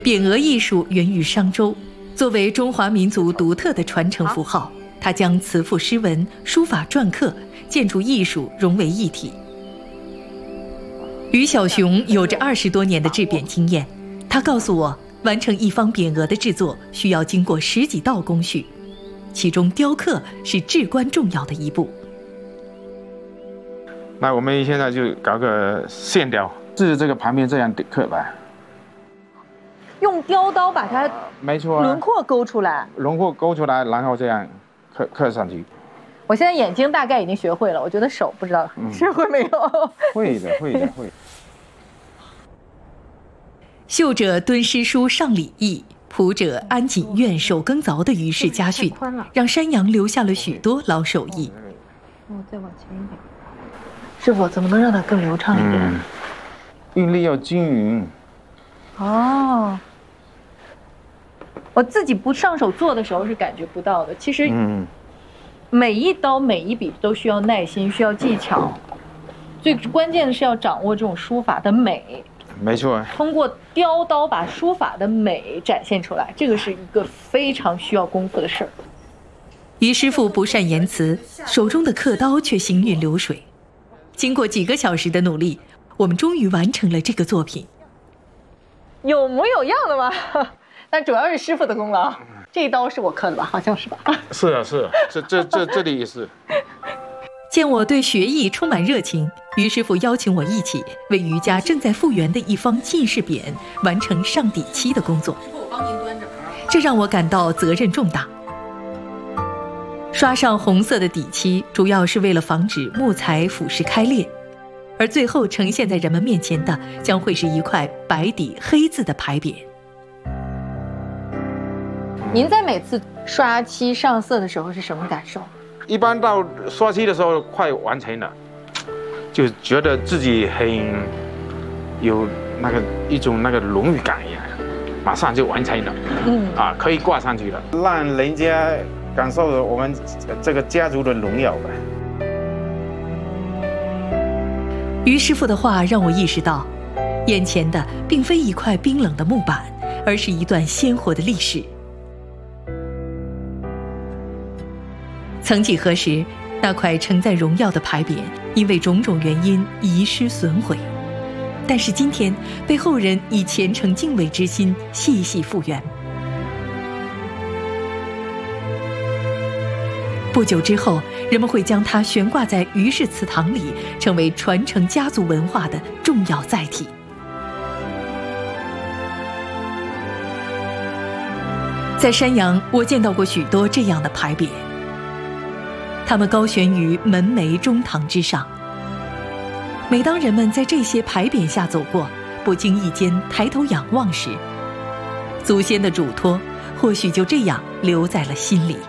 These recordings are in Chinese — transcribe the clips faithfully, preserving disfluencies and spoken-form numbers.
匾额艺术源于商周，作为中华民族独特的传承符号，它将词赋诗文、书法篆刻、建筑艺术融为一体。于小雄有着二十多年的制匾经验，他告诉我，完成一方匾额的制作需要经过十几道工序，其中雕刻是至关重要的一步。 那我们现在就搞个线雕，是这个旁边这样刻吧。 用雕刀把它没错、啊， 轮廓勾出来， 轮廓勾出来，然后这样刻刻上去。 我现在眼睛大概已经学会了，我觉得手不知道学会没有。 会的，会的，会。 绣者敦诗书尚礼义，仆者安谨院守耕凿的于氏家训，让山羊留下了许多老手艺。 哦，再往前一点。师傅，怎么能让它更流畅一点？ 嗯、韵律要均匀。 哦。我自己不上手做的时候是感觉不到的。其实，嗯，每一刀每一笔都需要耐心，需要技巧。最关键的是要掌握这种书法的美。 没错。 通过雕刀把书法的美展现出来，这个是一个非常需要功夫的事儿。 于师傅不善言辞，手中的刻刀却行云流水。经过几个小时的努力，我们终于完成了这个作品。 有模有样的吗？但主要是师傅的功劳。这一刀是我刻的吧？好像是吧？ 是啊，是啊，这这这这里也是。 见我对学艺充满热情，于师傅邀请我一起为余家正在复原的一方进士匾完成上底漆的工作。这让我感到责任重大。刷上红色的底漆，主要是为了防止木材腐蚀开裂，而最后呈现在人们面前的将会是一块白底黑字的牌匾。 您在每次刷漆上色的时候是什么感受？ 一般到刷漆的时候快完成了，就觉得自己很有那个一种那个荣誉感一样，马上就完成了，嗯啊，可以挂上去了，让人家感受了我们这个家族的荣耀吧。 于师傅的话让我意识到，眼前的并非一块冰冷的木板，而是一段鲜活的历史。曾几何时，那块承载荣耀的牌匾因为种种原因遗失损毁，但是今天被后人以虔诚敬畏之心细细复原。不久之后，人们会将它悬挂在于氏祠堂里，成为传承家族文化的重要载体。在山阳，我见到过许多这样的牌匾，它们高悬于门楣中堂之上。每当人们在这些牌匾下走过，不经意间抬头仰望时，祖先的嘱托或许就这样留在了心里。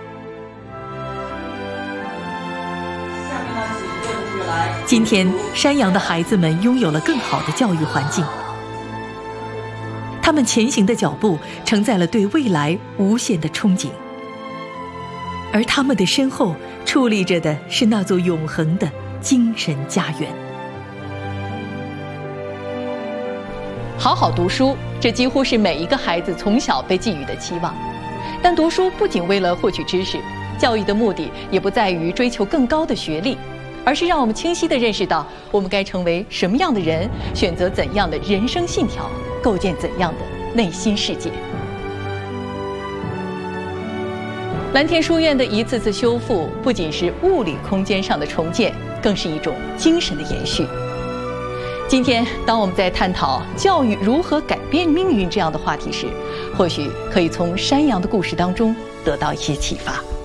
今天，山阳的孩子们拥有了更好的教育环境，他们前行的脚步承载了对未来无限的憧憬，而他们的身后矗立着的是那座永恒的精神家园。好好读书，这几乎是每一个孩子从小被寄予的期望。但读书不仅为了获取知识，教育的目的也不在于追求更高的学历，而是让我们清晰地认识到我们该成为什么样的人，选择怎样的人生信条，构建怎样的内心世界。蓝田书院的一次次修复，不仅是物理空间上的重建，更是一种精神的延续。今天，当我们在探讨教育如何改变命运这样的话题时，或许可以从山羊的故事当中得到一些启发。